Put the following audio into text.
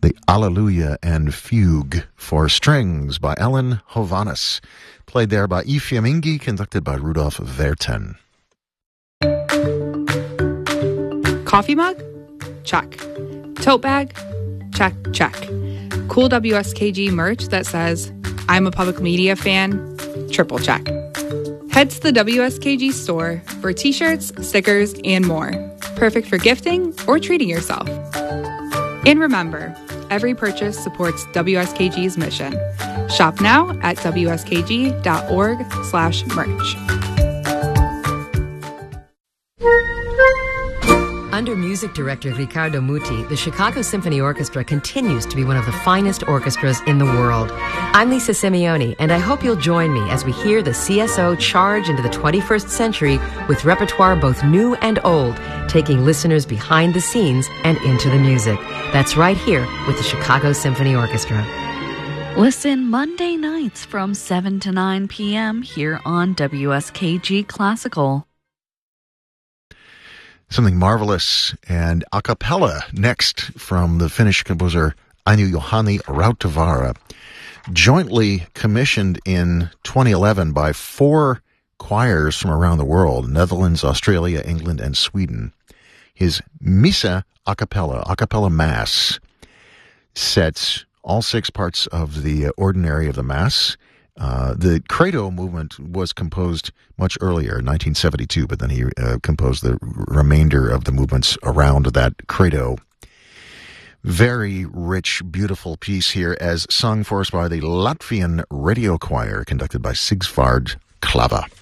the Alleluia and Fugue for Strings by Ellen Hovanes, played there by I Fiammingi, conducted by Rudolf Verten. Coffee mug? Check. Tote bag? Check, check. Cool WSKG merch that says, I'm a public media fan? Triple check. Head to the WSKG store for t-shirts, stickers, and more. Perfect for gifting or treating yourself. And remember, every purchase supports WSKG's mission. Shop now at wskg.org/merch. Under music director Riccardo Muti, the Chicago Symphony Orchestra continues to be one of the finest orchestras in the world. I'm Lisa Simeone, and I hope you'll join me as we hear the CSO charge into the 21st century with repertoire both new and old, taking listeners behind the scenes and into the music. That's right here with the Chicago Symphony Orchestra. Listen Monday nights from 7 to 9 p.m. here on WSKG Classical. Something marvelous and a cappella next from the Finnish composer Ainu Johanni Rautavaara, jointly commissioned in 2011 by 4 choirs from around the world: Netherlands, Australia, England, and Sweden. His Missa a cappella mass, sets all 6 parts of the ordinary of the Mass. The Credo movement was composed much earlier, 1972, but then he composed the remainder of the movements around that Credo. Very rich, beautiful piece here, as sung for us by the Latvian Radio Choir, conducted by Sigvard Klava.